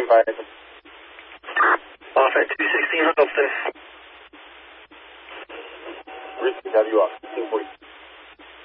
5. Off at 216, hold stiff. Risky W off, 240.